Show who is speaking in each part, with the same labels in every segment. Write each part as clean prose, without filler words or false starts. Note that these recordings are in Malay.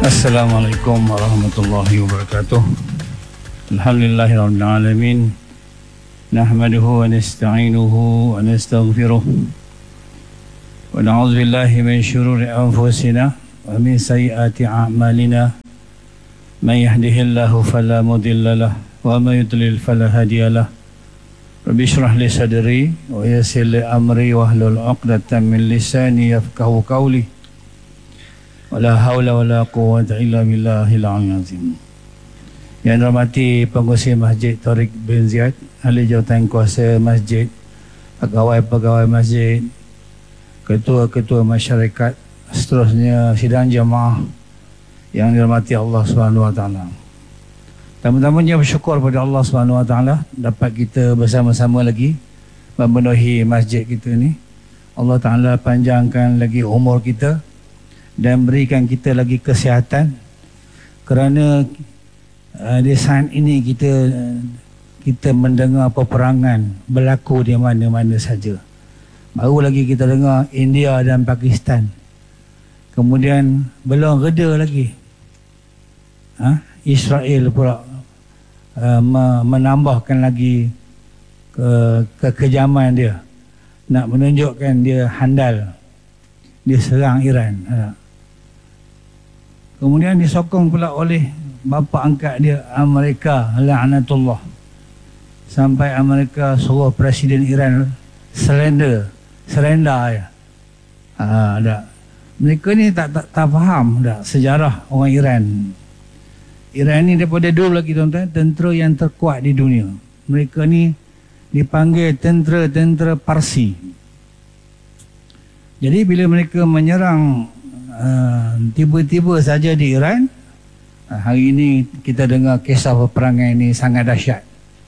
Speaker 1: Assalamualaikum warahmatullahi wabarakatuh. Alhamdulillahirabbil alamin. Nahmaduhu wa nasta'inuhu wa nastaghfiruh. Wa na'udzu billahi min shururi anfusina wa min sayyiati a'malina. May yahdihillahu fala mudilla lahu wa may yudlil fala hadiya lahu. Rabbi shrah li sadri wa yassir li amri wahlul 'uqdatam min lisani yafqahu qawli. Wala haula wala quwwata illa billahil azim. Yang dirahmati pengurusi Masjid Tariq bin Ziyad, ahli jawatan kuasa masjid, pegawai-pegawai masjid, ketua-ketua masyarakat, seterusnya sidang jemaah yang dirahmati Allah Subhanahu wa taala. Pertama-tamanya bersyukur pada Allah Subhanahu wa taala dapat kita bersama-sama lagi memenuhi masjid kita ni. Allah Taala panjangkan lagi umur kita dan berikan kita lagi kesihatan, kerana di saat ini kita mendengar peperangan berlaku di mana-mana saja. Baru lagi kita dengar India dan Pakistan, kemudian belum reda lagi Israel pula menambahkan lagi kekejaman dia, nak menunjukkan dia handal, dia serang Iran. Kemudian disokong pula oleh bapa angkat dia, Amerika, la'natullah. Sampai Amerika suruh Presiden Iran surrender ya. Mereka ni tak faham dah sejarah orang Iran. Iran ni daripada dulu lagi tuan-tuan, tentera yang terkuat di dunia. Mereka ni dipanggil tentera Parsi. Jadi bila mereka menyerang tiba-tiba saja di Iran, hari ini kita dengar kisah peperangan ini sangat dahsyat.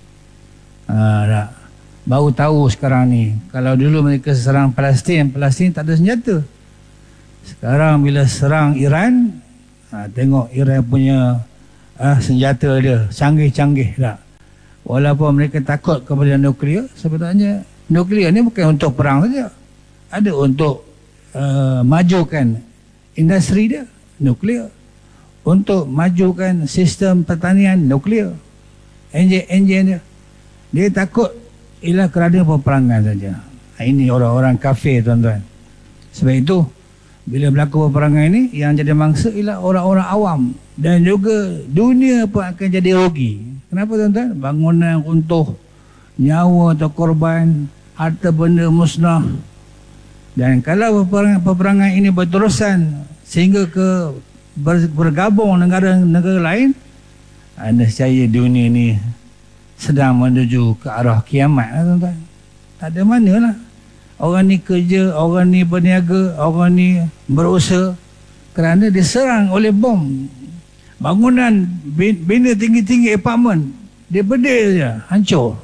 Speaker 1: Baru tahu sekarang ni, kalau dulu mereka serang Palestin tak ada senjata. Sekarang bila serang Iran, tengok Iran punya senjata dia canggih-canggih tak? Walaupun mereka takut kepada nuklear, sebenarnya nuklear ni bukan untuk perang saja, ada untuk majukan industri dia, nuklear. Untuk majukan sistem pertanian, nuklear. Enjin dia. Dia takut ialah kerana peperangan saja. Ini orang-orang kafir tuan-tuan. Sebab itu bila berlaku peperangan ini, yang jadi mangsa ialah orang-orang awam, dan juga dunia pun akan jadi rugi. Kenapa tuan-tuan? Bangunan runtuh, nyawa terkorban, harta benda musnah. Dan kalau peperangan ini berterusan sehingga bergabung negara-negara lain, nescaya dunia ni sedang menuju ke arah kiamat, tuan-tuan. Tak ada manalah. Orang ni kerja, orang ni berniaga, orang ni berusaha, kerana diserang oleh bom. Bangunan bina tinggi-tinggi apartmen, dia bedil je, hancur.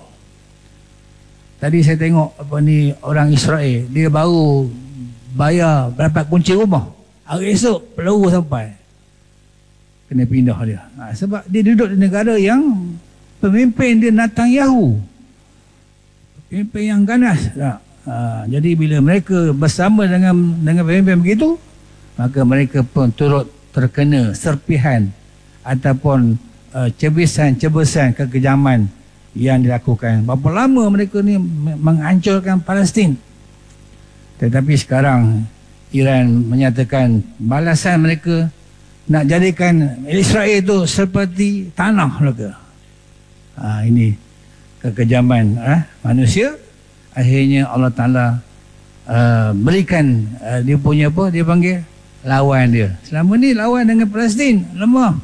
Speaker 1: Tadi saya tengok orang Israel, dia baru bayar dapat kunci rumah, hari esok peluru sampai, kena pindah dia. Sebab dia duduk di negara yang pemimpin dia Netanyahu, pemimpin yang ganas. Jadi bila mereka bersama dengan pemimpin begitu, maka mereka pun turut terkena serpihan ataupun cebisan-cebisan kekejaman yang dilakukan. Berapa lama mereka ni menghancurkan Palestin. Tetapi sekarang Iran menyatakan balasan mereka nak jadikan Israel itu seperti tanah mereka. Ini kekejaman manusia. Akhirnya Allah Ta'ala berikan dia punya dia panggil lawan dia. Selama ni lawan dengan Palestin lemah.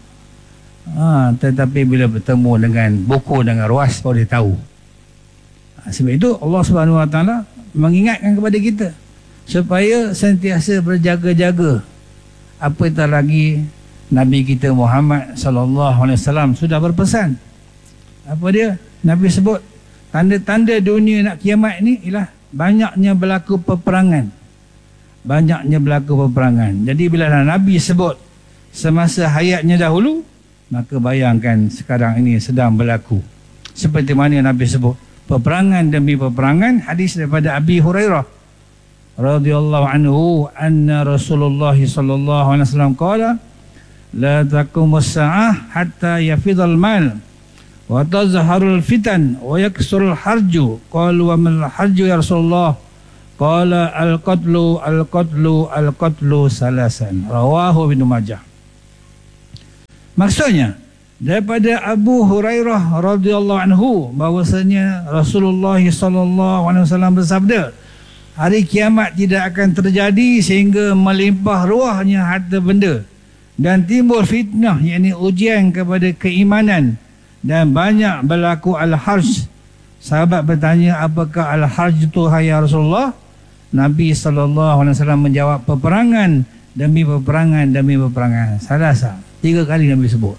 Speaker 1: Tetapi bila bertemu dengan buku dengan ruas, baru dia tahu. Sebab itu Allah Subhanahu Wa Taala mengingatkan kepada kita supaya sentiasa berjaga-jaga. Apatah lagi Nabi kita Muhammad sallallahu alaihi wasallam sudah berpesan. Apa dia? Nabi sebut tanda-tanda dunia nak kiamat ni ialah banyaknya berlaku peperangan. Banyaknya berlaku peperangan. Jadi bila Nabi sebut semasa hayatnya dahulu, maka bayangkan sekarang ini sedang berlaku. Seperti mana Nabi sebut, peperangan demi peperangan. Hadis daripada Abi Hurairah radhiyallahu anhu anna Rasulullah sallallahu alaihi wasallam qala la taqumus sa'ah hatta yafidhal mal wa tazharul fitan wa yaksurul harju. Qalu wa mal harju ya Rasulullah? Qala al-qatlu al-qatlu al-qatlu salasan. Rawahu Ibnu Majah. Maksudnya daripada Abu Hurairah radhiyallahu anhu bahwasanya Rasulullah sallallahu alaihi wasallam bersabda, hari kiamat tidak akan terjadi sehingga melimpah ruahnya harta benda dan timbul fitnah, yakni ujian kepada keimanan, dan banyak berlaku al-harj. Sahabat bertanya, apakah al-harj itu ya Rasulullah? Nabi sallallahu alaihi wasallam menjawab, peperangan demi peperangan demi peperangan. Salasa, 3 kali Nabi sebut.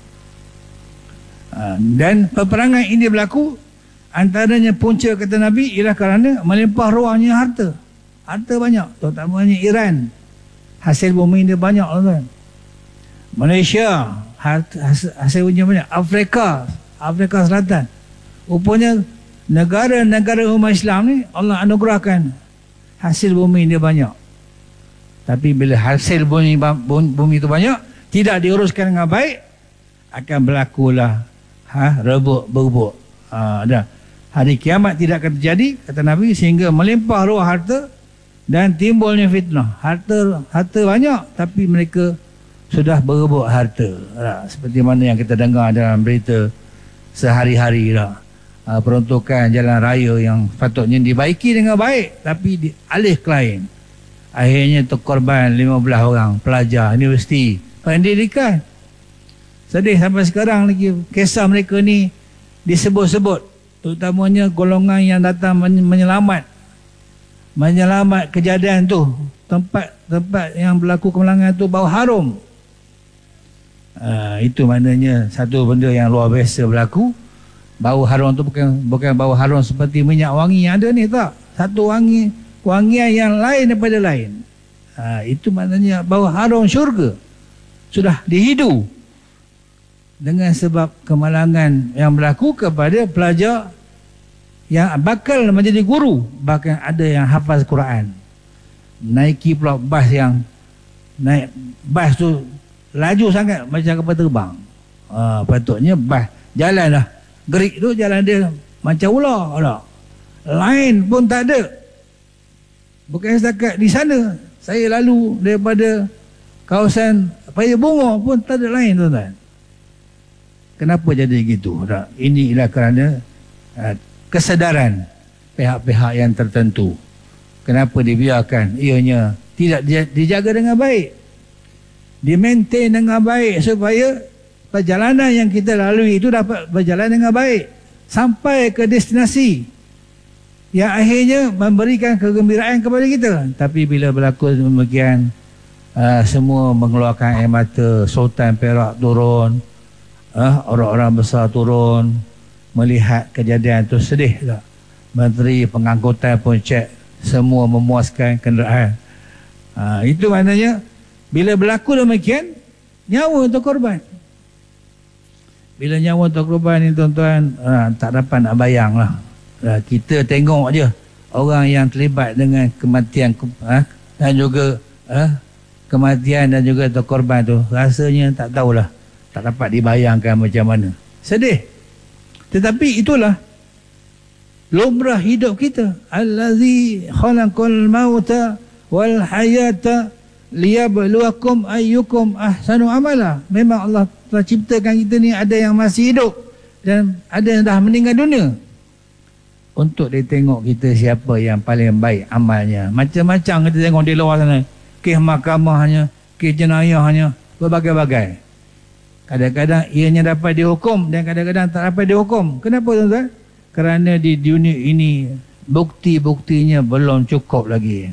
Speaker 1: Dan peperangan ini berlaku, antaranya punca kata Nabi ialah kerana melimpah ruahnya harta. Harta banyak, terutamanya Iran. Hasil bumi dia banyak, tuan. Malaysia, hasil bumi banyak. Afrika Selatan. Rupanya negara-negara umat Islam ni Allah anugerahkan hasil bumi dia banyak. Tapi bila hasil bumi itu banyak, tidak diuruskan dengan baik, akan berlakulah rebut berebut. Dah. Hari kiamat tidak akan terjadi kata Nabi sehingga melimpah ruah harta dan timbulnya fitnah. Harta banyak tapi mereka sudah berebut harta. Seperti mana yang kita dengar dalam berita sehari-hari lah. Peruntukan jalan raya yang patutnya dibaiki dengan baik tapi dialih ke lain. Akhirnya terkorban 15 orang pelajar universiti pendidikan. Sedih sampai sekarang lagi kisah mereka ni disebut-sebut, terutamanya golongan yang datang menyelamat kejadian tu. Tempat yang berlaku kemalangan tu bau harum. Itu maknanya satu benda yang luar biasa berlaku. Bau harum tu bukan bau harum seperti minyak wangi yang ada ni, tak. Satu wangian yang lain daripada lain. Itu maknanya bau harum syurga sudah dihidu dengan sebab kemalangan yang berlaku kepada pelajar yang bakal menjadi guru. Bahkan ada yang hafaz Quran, naiki pula bas yang naik bas tu laju sangat macam kapal terbang. Patutnya bas jalan lah, gerik tu jalan dia macam ular. Lain pun tak ada. Bukan setakat di sana, saya lalu daripada kawasan Paya Bunga pun tak ada lain, tuan-tuan. Kenapa jadi gitu? Ini ialah kerana kesedaran pihak-pihak yang tertentu. Kenapa dibiarkan ianya tidak dijaga dengan baik, di-maintain dengan baik supaya perjalanan yang kita lalui itu dapat berjalan dengan baik sampai ke destinasi yang akhirnya memberikan kegembiraan kepada kita. Tapi bila berlaku demikian, semua mengeluarkan air mata. Sultan Perak turun, orang-orang besar turun melihat kejadian itu, sedih tak? Menteri pengangkutan pun cek, semua memuaskan kenderaan. Itu maknanya bila berlaku demikian, nyawa untuk korban. Bila nyawa untuk korban ni, tuan-tuan, tak dapat nak bayang lah. Kita tengok je orang yang terlibat dengan kematian dan juga kematian dan juga korban tu, rasanya tak tahulah, tak dapat dibayangkan macam mana. Sedih. Tetapi itulah lumrah hidup kita. Allazi khalaqal mauta wal hayata liyabluwakum ayyukum ahsanu amala. Memang Allah telah ciptakan kita ni, ada yang masih hidup dan ada yang dah meninggal dunia, untuk dia tengok kita siapa yang paling baik amalnya. Macam-macam kita tengok di luar sana, kes mahkamahnya, kes jenayahnya, berbagai-bagai. Kadang-kadang ianya dapat dihukum dan kadang-kadang tak dapat dihukum. Kenapa, tuan-tuan? Kerana di dunia ini bukti-buktinya belum cukup lagi.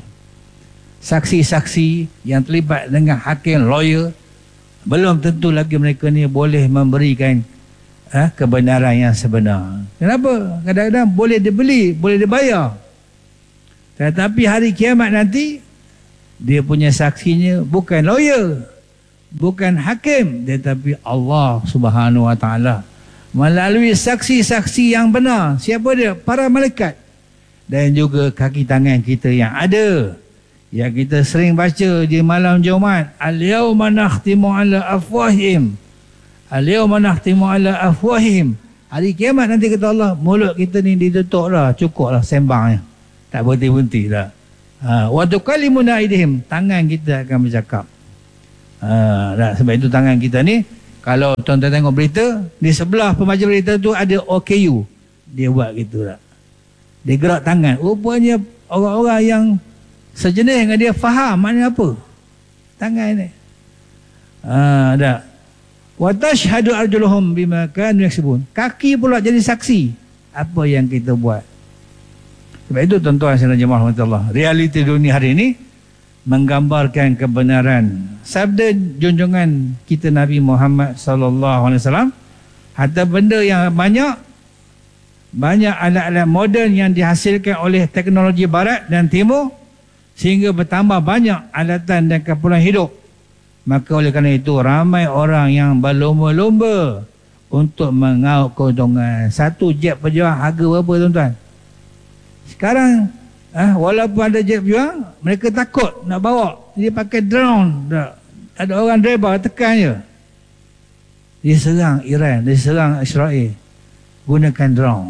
Speaker 1: Saksi-saksi yang terlibat dengan hakim, lawyer, belum tentu lagi mereka ni boleh memberikan kebenaran yang sebenar. Kenapa? Kadang-kadang boleh dibeli, boleh dibayar. Tetapi hari kiamat nanti, dia punya saksinya bukan lawyer, bukan hakim, tetapi Allah Subhanahu Wa Taala melalui saksi-saksi yang benar. Siapa dia? Para malaikat dan juga kaki tangan kita yang ada, yang kita sering baca di malam Jumaat, al-yawma nakhtimu ala afwahihim, al-yawma nakhtimu ala afwahihim. Hari kiamat nanti kata Allah, mulut kita ni ditutup dah, cukup lah sembangnya, tak berhenti-henti dah. Wa tukallimuna aydihim, tangan kita akan bercakap. Sebab itu tangan kita ni, kalau tuan-tuan tengok berita, di sebelah pembaca berita tu ada OKU, dia buat gitu lah, dia gerak tangan. Rupanya orang-orang yang sejenis dengan dia faham maknanya apa tangan ni. Dah. Wa tashhadu arjuluhum bima kanu yaksubun, kaki pula jadi saksi apa yang kita buat. Sebab itu tuan-tuan sekalian jemaah Allah, realiti dunia hari ini menggambarkan kebenaran sabda junjungan kita Nabi Muhammad sallallahu alaihi wasallam. Harta benda yang banyak alat-alat moden yang dihasilkan oleh teknologi barat dan timur, sehingga bertambah banyak alatan dan keperluan hidup. Maka oleh kerana itu ramai orang yang berlomba-lomba untuk mengaut keuntungan. Satu jet pejuang harga berapa tuan-tuan? Sekarang walaupun ada jet pejuang, mereka takut nak bawa, dia pakai drone. Ada orang driver tekan je. Dia serang Iran, dia serang Israel gunakan drone.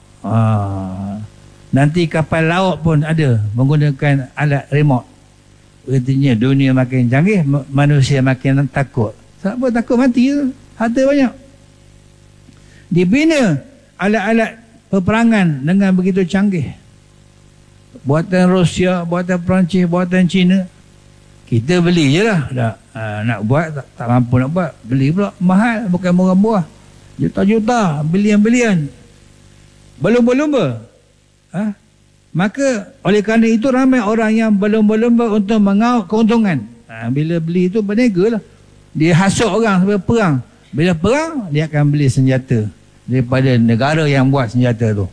Speaker 1: Nanti kapal laut pun ada menggunakan alat remote. Artinya dunia makin canggih, manusia makin takut. Siapa takut mati tu? Harta banyak. Dibina alat-alat peperangan dengan begitu canggih. Buatan Rusia, buatan Perancis, buatan China. Kita beli je lah. Nak buat tak mampu nak buat. Beli pula mahal, bukan murah-murah. Juta-juta, bilion-bilion. Berlumba-lumba. Maka oleh kerana itu ramai orang yang berlumba-lumba untuk mengaut keuntungan. Bila beli itu berniaga lah. Dia hasut orang sampai perang. Bila perang, dia akan beli senjata daripada negara yang buat senjata tu.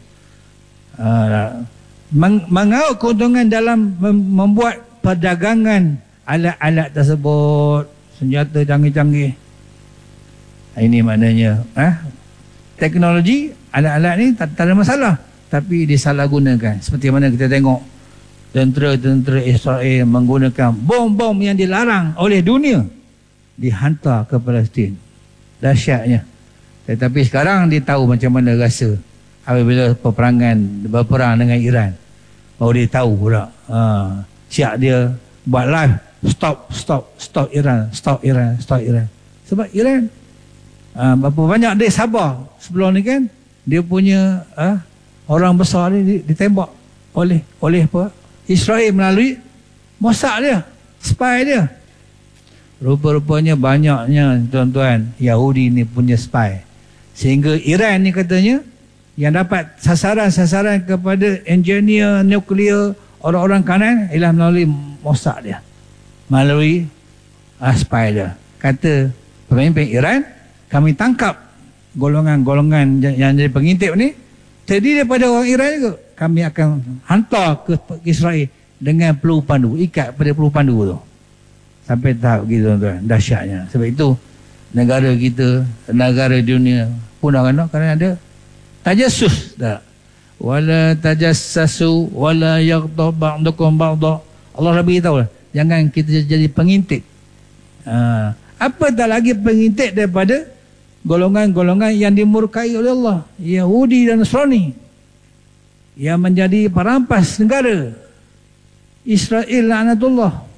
Speaker 1: Mengaut keuntungan dalam membuat perdagangan alat-alat tersebut, senjata canggih-canggih. Ini maknanya teknologi, alat-alat ni tak ada masalah, tapi disalahgunakan. Seperti mana kita tengok tentera-tentera Israel menggunakan bom-bom yang dilarang oleh dunia, dihantar ke Palestin. Dahsyatnya. Tetapi sekarang dia tahu macam mana rasa apabila berperang dengan Iran. Baru dia tahu pula. Siap dia buat live, stop Iran, stop Iran, stop Iran. Sebab Iran berapa banyak dia sabar sebelum ni kan, dia punya orang besar ni ditembak oleh apa? Israel melalui Mossad dia, spy dia. Rupa-rupanya banyaknya tuan-tuan Yahudi ni punya spy, sehingga Iran ni katanya yang dapat sasaran-sasaran kepada engineer nuklear orang-orang kanan ialah melalui Mossad dia, melalui spy dia. Kata pemimpin Iran, kami tangkap golongan-golongan yang jadi pengintip ni terdiri daripada orang Iran juga. Kami akan hantar ke Israel dengan peluru pandu, ikat pada peluru pandu tu. Sampai tahap gitu tuan-tuan, dahsyatnya. Sebab itu negara kita, negara dunia punah kerana ada tajassus tak. Wala tajassasu wala yaghtab ba'dukum ba'dha. Allah dah beritahu lah, jangan kita jadi pengintip. Apa tak lagi pengintip daripada golongan-golongan yang dimurkai oleh Allah, Yahudi dan Nasrani, yang menjadi perampas negara Israel laknatullah.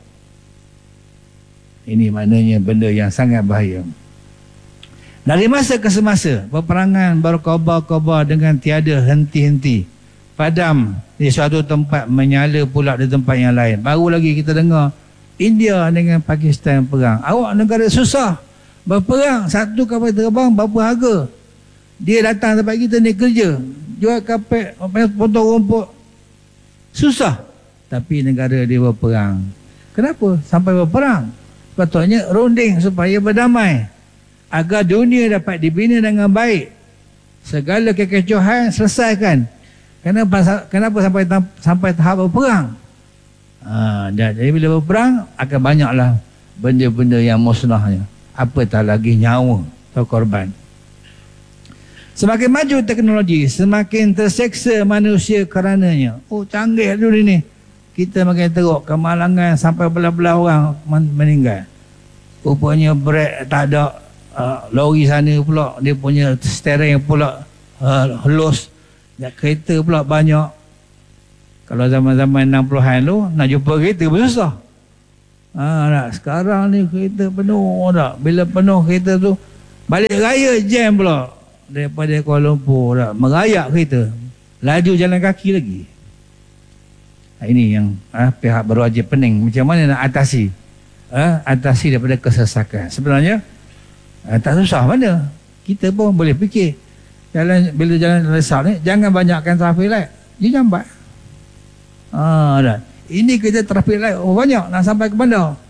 Speaker 1: Ini maknanya benda yang sangat bahaya. Dari masa ke semasa, peperangan berkobar-kobar dengan tiada henti-henti. Padam di suatu tempat, menyala pula di tempat yang lain. Baru lagi kita dengar India dengan Pakistan perang. Awak negara susah berperang, satu kapal terbang berapa harga. Dia datang tempat kita ni kerja, jual kapal, potong rumput, susah. Tapi negara dia berperang. Kenapa sampai berperang? Patutnya runding supaya berdamai, agar dunia dapat dibina dengan baik, segala kekecohan selesaikan. Kenapa sampai tahap berperang? Jadi bila berperang akan banyaklah benda-benda yang musnahnya, apatah lagi nyawa terkorban. Semakin maju teknologi, semakin terseksa manusia kerananya. Oh, canggih dunia ni. kita makin teruk, kemalangan sampai belah-belah orang meninggal. Rupanya brek tak ada, lori sana pula dia punya steering pula halus, kereta pula banyak. Kalau zaman-zaman 60-an tu nak jumpa kereta pun susah. Sekarang ni kereta penuh tak. Bila penuh kereta tu, balik raya jam pula daripada Kuala Lumpur tak. Merayak kereta, laju jalan kaki lagi. Ini yang pihak berwajib pening macam mana nak atasi daripada kesesakan. Sebenarnya tak susah mana, kita pun boleh fikir. Bila jalan resap ni, jangan banyakkan traffic light, dia jambat. Ini kita traffic light banyak nak sampai ke bandar.